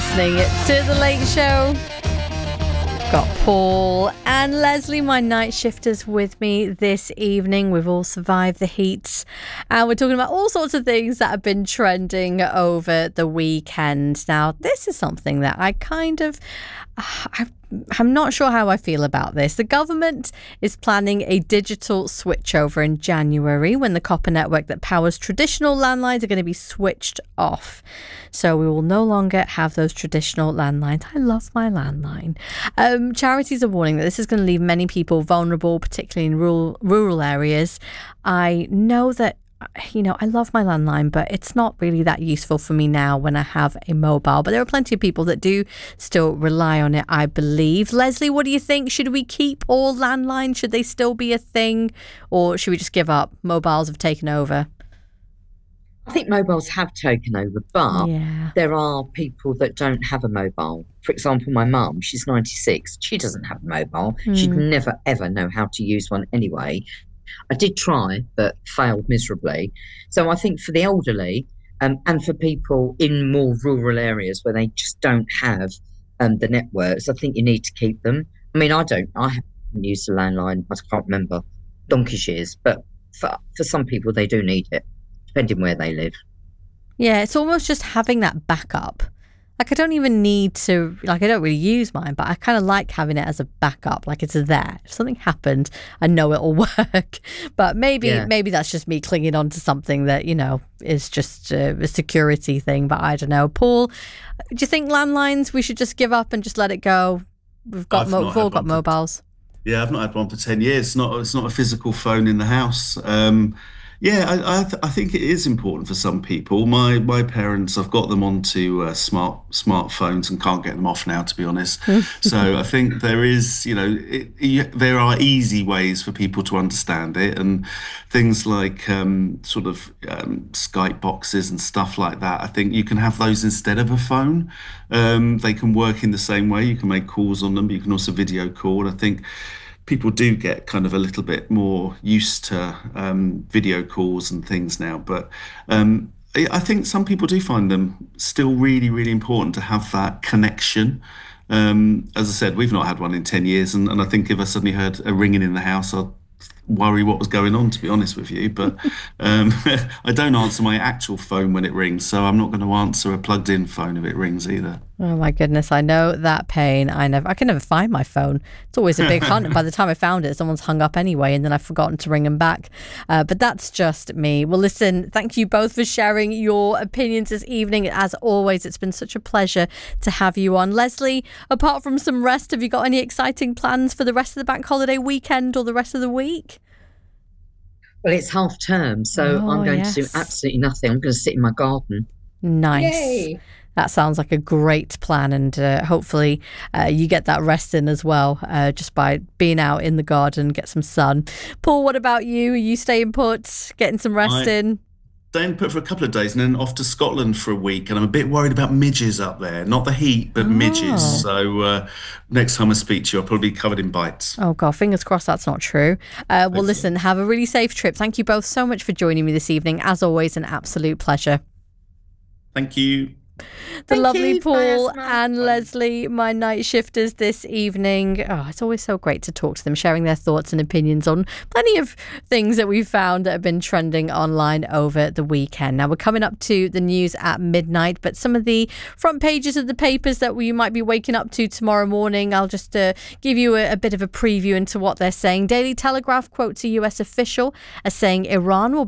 listening to The Late Show. Got Paul and Leslie, my night shifters, with me this evening. We've all survived the heat, and we're talking about all sorts of things that have been trending over the weekend. Now, this is something that I'm not sure how I feel about this. The government is planning a digital switchover in January when the copper network that powers traditional landlines are going to be switched off. So we will no longer have those traditional landlines. I love my landline. Charities are warning that this is going to leave many people vulnerable, particularly in rural areas. I know that I love my landline, but it's not really that useful for me now when I have a mobile. But there are plenty of people that do still rely on it, I believe. Leslie, what do you think? Should we keep all landlines? Should they still be a thing? Or should we just give up? Mobiles have taken over. I think mobiles have taken over, but there are people that don't have a mobile. For example, my mum, she's 96. She doesn't have a mobile. She'd never, ever know how to use one anyway. I did try, but failed miserably. So I think for the elderly and for people in more rural areas where they just don't have the networks, I think you need to keep them. I mean, I haven't used a landline, I can't remember, donkey's years, but for some people, they do need it, depending where they live. Yeah, it's almost just having that backup. Like, I don't even need to, I don't really use mine, but I kind of like having it as a backup. Like, it's there. If something happened, I know it'll work. But maybe that's just me clinging on to something that, is just a security thing. But I don't know. Paul, do you think landlines, we should just give up and just let it go? We've all got mobiles. I've not had one for 10 years. It's not a physical phone in the house. I think it is important for some people. My parents, I've got them onto smartphones and can't get them off now, to be honest. So I think there is, there are easy ways for people to understand it, and things like Skype boxes and stuff like that. I think you can have those instead of a phone. They can work in the same way. You can make calls on them, but you can also video call. I think people do get kind of a little bit more used to video calls and things now. But I think some people do find them still really, really important to have that connection. As I said, we've not had one in 10 years. And I think if I suddenly heard a ringing in the house, I'd worry what was going on, to be honest with you. But I don't answer my actual phone when it rings, so I'm not going to answer a plugged in phone if it rings either. Oh my goodness, I know that pain. I can never find my phone. It's always a big hunt, and by the time I found it, someone's hung up anyway, and then I've forgotten to ring them back. But that's just me. Well, listen, thank you both for sharing your opinions this evening. As always, it's been such a pleasure to have you on. Leslie, apart from some rest, have you got any exciting plans for the rest of the bank holiday weekend or the rest of the week? Well, it's half term, so I'm going to do absolutely nothing. I'm going to sit in my garden. Nice. Yay. That sounds like a great plan, and hopefully you get that rest in as well, just by being out in the garden, get some sun. Paul, what about you? Are you staying put, getting some rest in? Staying put for a couple of days and then off to Scotland for a week, and I'm a bit worried about midges up there. Not the heat, but midges. So next time I speak to you, I'll probably be covered in bites. Oh God, fingers crossed that's not true. Well, listen, have a really safe trip. Thank you both so much for joining me this evening. As always, an absolute pleasure. Thank you. The lovely Paul and Leslie, my night shifters this evening. Oh, it's always so great to talk to them, sharing their thoughts and opinions on plenty of things that we've found that have been trending online over the weekend. Now, we're coming up to the news at midnight, but some of the front pages of the papers that you might be waking up to tomorrow morning, I'll just give you a bit of a preview into what they're saying. Daily Telegraph quotes a US official as saying Iran will